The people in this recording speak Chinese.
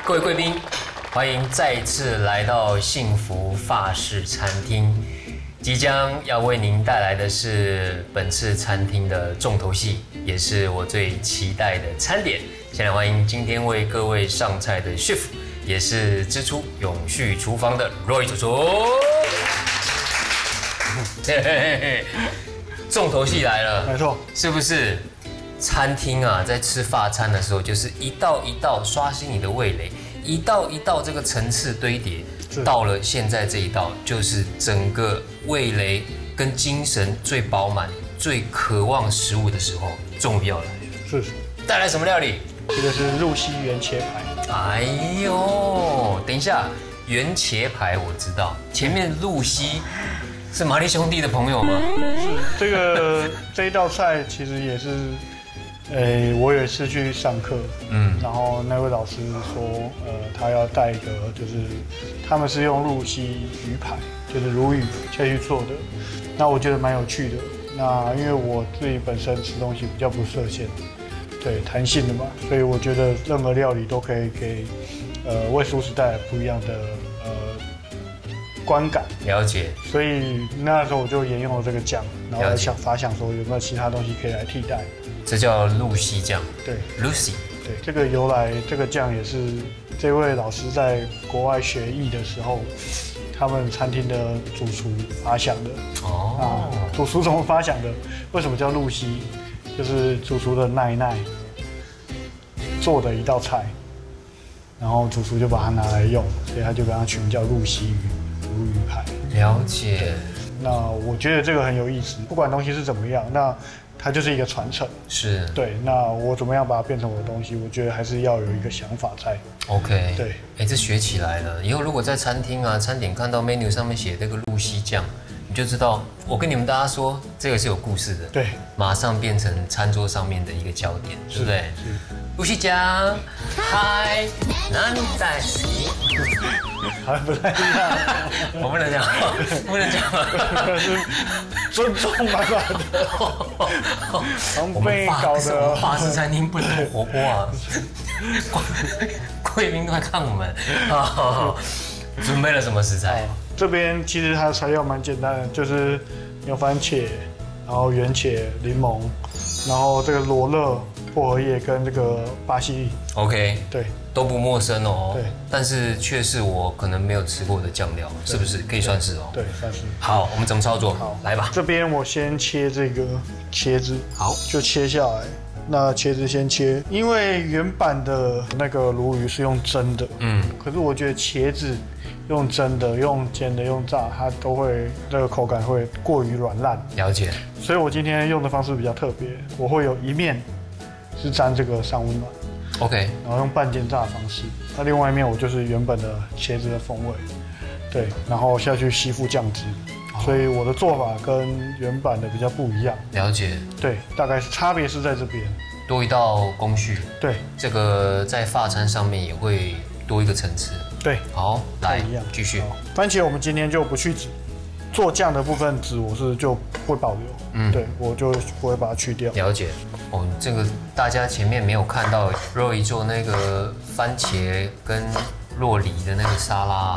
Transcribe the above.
各位贵宾，欢迎再次来到幸福法式餐厅。即将要为您带来的是本次餐厅的重头戏，也是我最期待的餐点。先来欢迎今天为各位上菜的 chef， 也是之初永续厨房的 Roy 主厨。重头戏来了， 没错， 是不是？餐厅啊，在吃法餐的时候，就是一道一道刷新你的味蕾，一道一道这个层次堆叠，到了现在这一道，就是整个味蕾跟精神最饱满、最渴望食物的时候，终于要来了。 是。 带来什么料理？ 这个是露西原茄排。 哎呦，等一下，原茄排我知道，前面露西是玛丽兄弟的朋友吗？ 是这一道菜其实也是。我有一次去上课，然后那位老师说，他要带一个，就是他们是用露西鱼排，就是鲈鱼下去做的，那我觉得蛮有趣的。那因为我自己本身吃东西比较不设限，对，弹性的嘛，所以我觉得任何料理都可以给为素食带来不一样的观感。 了解。 所以那时候我就沿用了这个酱，然后发想说有没有其他东西可以来替代。 这叫露西酱， 对 ，Lucy， 对，这个由来，这个酱也是这位老师在国外学艺的时候，他们餐厅的主厨发想的。哦，主厨怎么发想的？为什么叫露西？就是主厨的奈奈做的一道菜，然后主厨就把它拿来用，所以他就给它取名叫露西鲈鱼排。 了解。 那我觉得这个很有意思，不管东西是怎么样，那它就是一个传承， 是对。那我怎么样把它变成我的东西？我觉得还是要有一个想法在。 OK， 对， 这学起来了。以后如果在餐厅啊、餐点看到 menu 上面写这个露西酱，你就知道，我跟你们大家说，这个是有故事的。 对，马上变成餐桌上面的一个焦点，对不对？ 是。 露西酱，嗨，哪里在？ 好像不太一样， 我不能讲，不能讲吗？ 是尊重满满的。 我们法式餐厅不能那么活泼啊，贵宾都在看我们。准备了什么食材？ 这边其实它的材料蛮简单的，就是牛番茄，然后圆茄、柠檬，然后这个罗勒、薄荷叶跟这个巴西利。 OK， 对。 都不陌生哦， 对， 但是却是我可能没有吃过的酱料，是不是？可以算是哦。 对，算是。 好，我们怎么操作？ 好， 来吧。 这边我先切这个茄子， 好， 就切下来。那茄子先切，因为原版的那个鲈鱼是用蒸的，可是我觉得茄子用蒸的、用煎的、用炸，它都会这个口感会过于软烂。 了解。 所以我今天用的方式比较特别，我会有一面是沾这个三温暖。 OK， 然后用半煎炸的方式，那另外一面我就是原本的茄子的风味，对，然后下去吸附酱汁，所以我的做法跟原版的比较不一样。 了解， 对，大概是差别是在这边， 多一道工序， 对， 这个在法餐上面也会多一个层次， 对， 好，来一样， 继续。 番茄我们今天就不去籽，做酱的部分籽我是就会保留，对我就不会把它去掉。 了解。哦，这个大家前面没有看到Roy做那个番茄跟酪梨的那个沙拉。